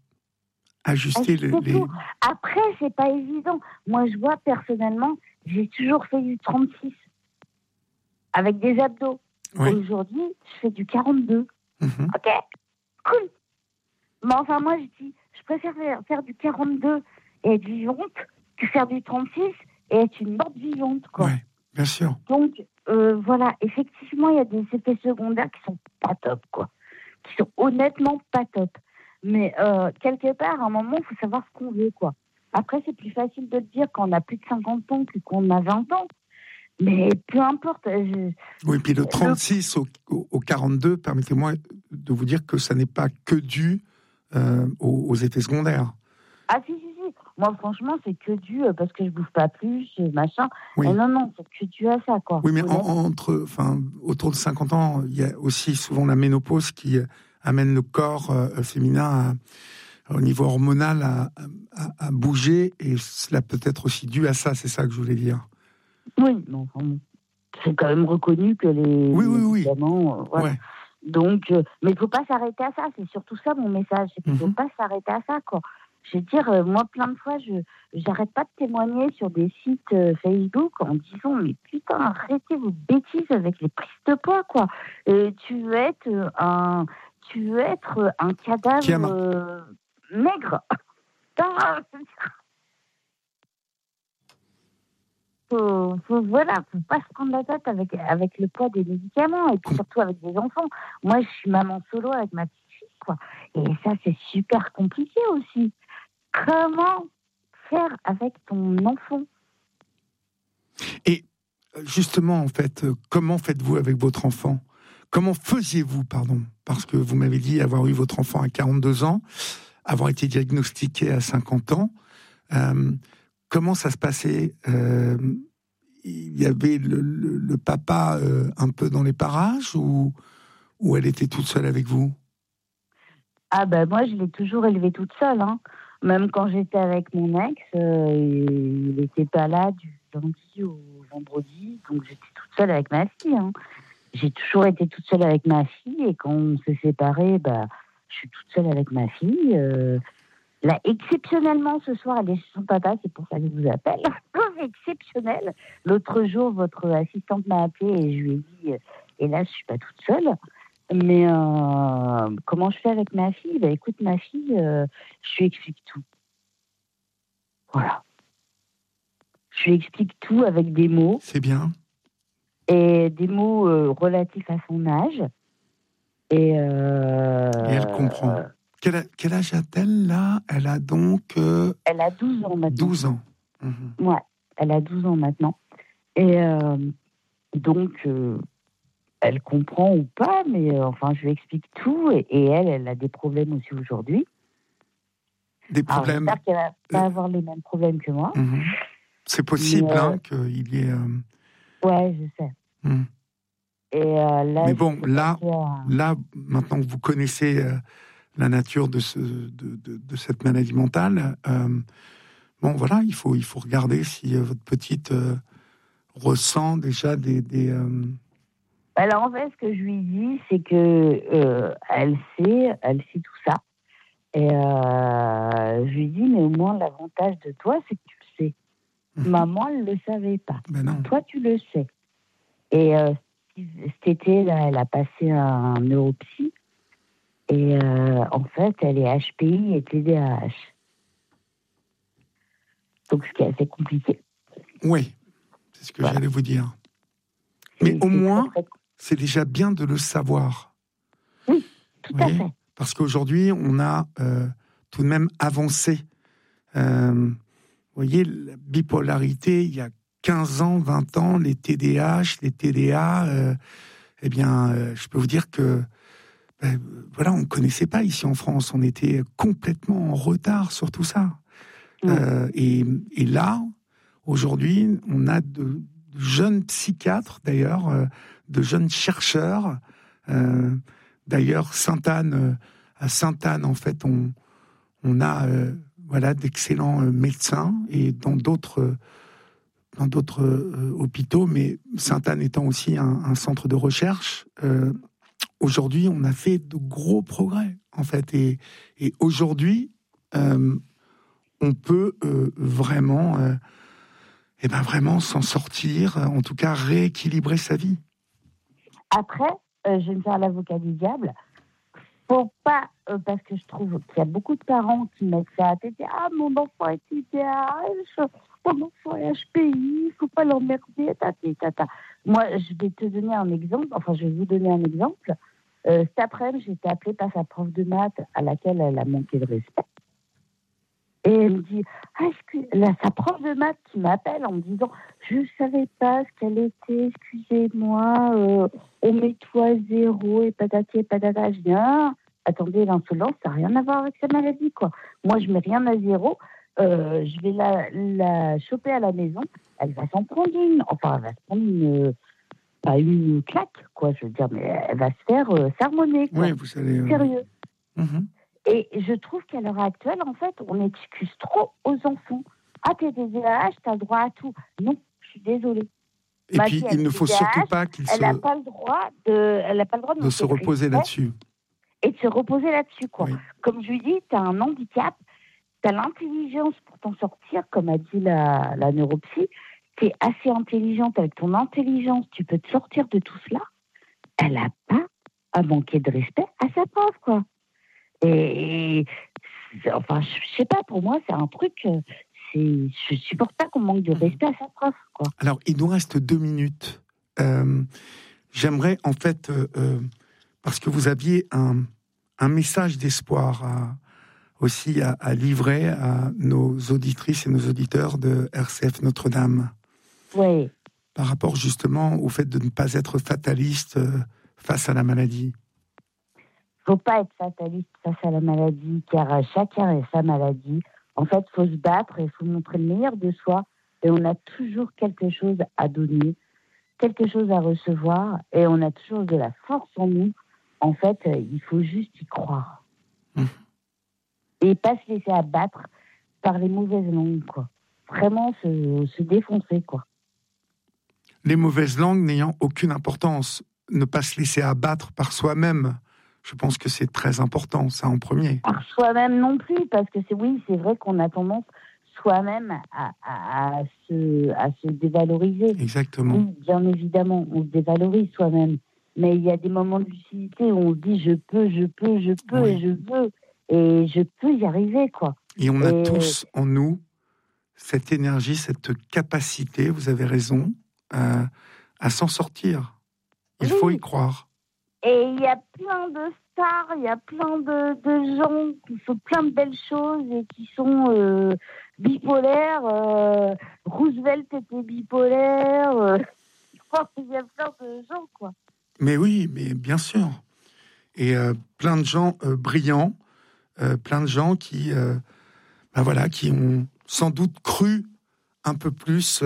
les... Après, c'est pas évident. Moi, je vois personnellement, j'ai toujours fait du 36 avec des abdos. Oui. Aujourd'hui, je fais du 42. Ok, cool. Mais enfin, moi, je préfère faire du 42 et être vivante que faire du 36 et être une morte vivante, quoi. Ouais. Bien sûr. Donc, voilà, effectivement, il y a des effets secondaires qui sont pas top, quoi. Qui sont honnêtement pas top. Mais quelque part, à un moment, il faut savoir ce qu'on veut, quoi. Après, c'est plus facile de le dire quand on a plus de 50 ans que quand on a 20 ans. Mais peu importe. Oui, puis le 36 au 42, permettez-moi de vous dire que ça n'est pas que dû aux effets secondaires. Ah si. Moi, franchement, c'est que dû parce que je bouffe pas plus, machin. Oui. Et non, c'est que dû à ça, quoi. Oui, mais autour de 50 ans, il y a aussi souvent la ménopause qui amène le corps féminin au niveau hormonal à bouger, et cela peut être aussi dû à ça, c'est ça que je voulais dire. Oui, mais enfin, c'est quand même reconnu que les médicaments... voilà. Ouais. Donc, mais il ne faut pas s'arrêter à ça, c'est surtout ça mon message, c'est qu'il ne faut pas s'arrêter à ça, quoi. Je veux dire, moi, plein de fois, j'arrête pas de témoigner sur des sites Facebook en disant, mais putain, arrêtez vos bêtises avec les prises de poids, quoi. Tu veux être un cadavre maigre. Faut pas se prendre la tête avec le poids des médicaments, et puis surtout avec des enfants. Moi, je suis maman solo avec ma petite fille, quoi. Et ça, c'est super compliqué aussi. Comment faire avec ton enfant? Et justement, en fait, comment faites-vous avec votre enfant? Comment faisiez-vous, pardon? Parce que vous m'avez dit avoir eu votre enfant à 42 ans, avoir été diagnostiqué à 50 ans. Comment ça se passait? Il y avait le papa un peu dans les parages, ou elle était toute seule avec vous? Ah ben moi, je l'ai toujours élevée toute seule, hein. Même quand j'étais avec mon ex, il n'était pas là du lundi au vendredi, donc j'étais toute seule avec ma fille, hein. J'ai toujours été toute seule avec ma fille, et quand on s'est séparés, je suis toute seule avec ma fille. Là, exceptionnellement, ce soir, elle est chez son papa, c'est pour ça que je vous appelle. Exceptionnel. L'autre jour, votre assistante m'a appelée et je lui ai dit, et là, je suis pas toute seule. Mais comment je fais avec ma fille? Écoute, ma fille, je lui explique tout. Voilà. Je lui explique tout avec des mots. C'est bien. Et des mots relatifs à son âge. Et elle comprend. Quel âge a-t-elle, là? Elle a donc... Elle a 12 ans maintenant. 12 ans. Ouais, elle a 12 ans maintenant. Et donc... elle comprend ou pas, mais enfin, je lui explique tout, et elle a des problèmes aussi aujourd'hui. Des problèmes? Alors, j'espère qu'elle va pas avoir les mêmes problèmes que moi. C'est possible qu'il y ait... Ouais, je sais. Et là, mais bon, là, maintenant que vous connaissez la nature de cette maladie mentale, bon, voilà, il faut regarder si votre petite ressent déjà des Alors, en fait, ce que je lui dis, c'est que elle sait tout ça. Et je lui dis, mais au moins, l'avantage de toi, c'est que tu le sais. Maman, elle ne le savait pas. Ben non. Toi, tu le sais. Et cet été, là, elle a passé un neuropsy. Et en fait, elle est HPI et TDAH. Donc, ce qui est assez compliqué. Oui, c'est ce que j'allais vous dire. Mais au moins, c'est déjà bien de le savoir. Oui, tout à fait. Parce qu'aujourd'hui, on a tout de même avancé. Vous voyez, la bipolarité, il y a 15 ans, 20 ans, les TDAH, les TDA, je peux vous dire que voilà, on ne connaissait pas ici en France. On était complètement en retard sur tout ça. Et là, aujourd'hui, on a de jeunes psychiatres, d'ailleurs, de jeunes chercheurs. D'ailleurs, à Sainte-Anne, en fait, on a d'excellents médecins, et dans d'autres hôpitaux, mais Sainte-Anne étant aussi un centre de recherche. Aujourd'hui, on a fait de gros progrès, en fait, et aujourd'hui, on peut vraiment s'en sortir, en tout cas rééquilibrer sa vie. Après, je vais me faire l'avocat du diable. Faut pas, parce que je trouve qu'il y a beaucoup de parents qui mettent ça à tête. Ah, mon enfant est TDAH, mon enfant est HPI, il faut pas l'emmerder, tata. Moi, je vais te donner un exemple, je vais vous donner un exemple. Cet après-midi, j'ai été appelée par sa prof de maths à laquelle elle a manqué de respect. Et elle me dit, là, sa prof de maths qui m'appelle en me disant, je savais pas ce qu'elle était, excusez-moi, on nettoie 0 et patati et patata. Je dis, attendez, l'insolence, ça n'a rien à voir avec sa maladie, quoi. Moi, je mets rien à 0, je vais la choper à la maison, elle va s'en prendre une, enfin, elle va se prendre pas une claque, quoi, je veux dire, mais elle va se faire sermonner, quoi. Oui, vous allez... Sérieux. Et je trouve qu'à l'heure actuelle, en fait, on excuse trop aux enfants. Ah, t'es TDAH, t'as le droit à tout. Non, je suis désolée. Et puis, il ne faut surtout pas elle n'a pas le droit de se reposer là-dessus. Et de se reposer là-dessus, quoi. Oui. Comme je lui dis, t'as un handicap, t'as l'intelligence pour t'en sortir, comme a dit la neuropsy. T'es assez intelligente, avec ton intelligence, tu peux te sortir de tout cela. Elle n'a pas à manquer de respect à sa prof, quoi. Et enfin, je sais pas, pour moi, c'est un truc, je supporte pas qu'on manque de respect à sa prof, quoi. Alors, il nous reste 2 minutes. J'aimerais, en fait, parce que vous aviez un message d'espoir aussi à livrer à nos auditrices et nos auditeurs de RCF Notre-Dame. Oui. Par rapport justement au fait de ne pas être fataliste face à la maladie. Il ne faut pas être fataliste face à la maladie, car chacun a sa maladie. En fait, il faut se battre et il faut montrer le meilleur de soi. Et on a toujours quelque chose à donner, quelque chose à recevoir, et on a toujours de la force en nous. En fait, il faut juste y croire. Et pas se laisser abattre par les mauvaises langues, quoi. Vraiment se défoncer, quoi. Les mauvaises langues n'ayant aucune importance. Ne pas se laisser abattre par soi-même. Je pense que c'est très important, ça en premier. Par soi-même non plus, parce que c'est vrai qu'on a tendance soi-même à se dévaloriser. Exactement. Oui, bien évidemment, on se dévalorise soi-même. Mais il y a des moments de lucidité où on se dit je peux, oui. Et je veux. Et je peux y arriver, quoi. Et on a tous en nous cette énergie, cette capacité, vous avez raison, à s'en sortir. Il faut y croire. Et il y a plein de stars, il y a plein de gens qui font plein de belles choses et qui sont bipolaires. Roosevelt était bipolaire. Il y a plein de gens, quoi. Mais oui, mais bien sûr. Et plein de gens brillants, plein de gens qui ont sans doute cru un peu plus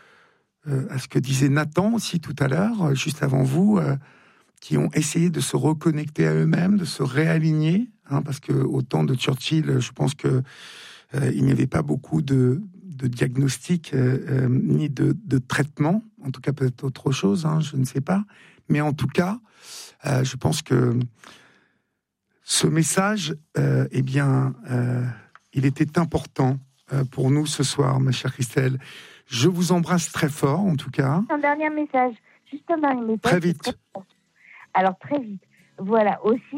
à ce que disait Nathan aussi tout à l'heure, juste avant vous, qui ont essayé de se reconnecter à eux-mêmes, de se réaligner, parce qu'au temps de Churchill, je pense que il n'y avait pas beaucoup de diagnostic ni de traitement, en tout cas peut-être autre chose, je ne sais pas, mais en tout cas, je pense que ce message, il était important pour nous ce soir, ma chère Christelle. Je vous embrasse très fort, en tout cas. Un dernier message, juste un dernier message. Très vite. Alors, très vite. Voilà, aussi,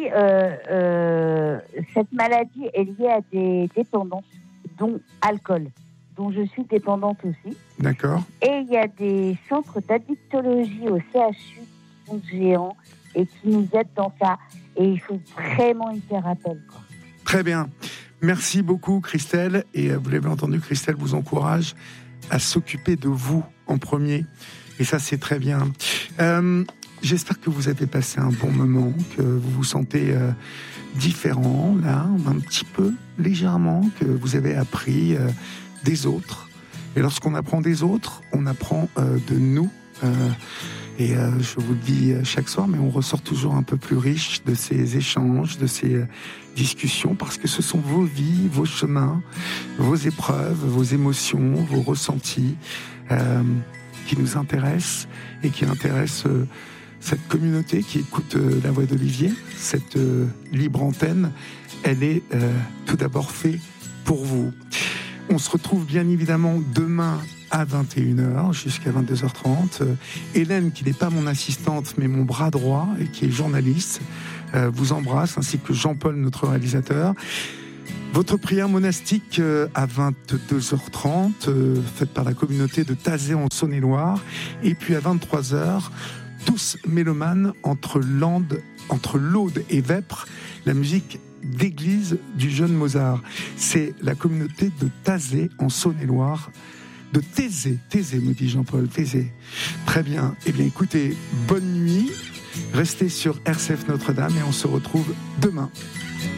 cette maladie est liée à des dépendances, dont alcool, dont je suis dépendante aussi. D'accord. Et il y a des centres d'addictologie au CHU qui sont géants et qui nous aident dans ça. Et il faut vraiment y faire appel, quoi. Très bien. Merci beaucoup, Christelle. Et vous l'avez entendu, Christelle vous encourage à s'occuper de vous en premier. Et ça, c'est très bien. J'espère que vous avez passé un bon moment, que vous vous sentez différent, là, un petit peu, légèrement, que vous avez appris des autres. Et lorsqu'on apprend des autres, on apprend de nous. Et je vous le dis chaque soir, mais on ressort toujours un peu plus riche de ces échanges, de ces discussions, parce que ce sont vos vies, vos chemins, vos épreuves, vos émotions, vos ressentis qui nous intéressent et qui intéressent cette communauté qui écoute La Voix d'Olivier. Cette libre antenne, elle est tout d'abord faite pour vous. On se retrouve bien évidemment demain à 21h jusqu'à 22h30. Hélène, qui n'est pas mon assistante mais mon bras droit et qui est journaliste, vous embrasse, ainsi que Jean-Paul, notre réalisateur. Votre prière monastique à 22h30, faite par la communauté de Tazé en Saône-et-Loire. Et puis à 23h, tous mélomanes entre l'Aude et Vêpres, la musique d'église du jeune Mozart. C'est la communauté de Tazé, en Saône-et-Loire. De Thésée, me dit Jean-Paul, Thésée. Très bien. Eh bien, écoutez, bonne nuit. Restez sur RCF Notre-Dame et on se retrouve demain.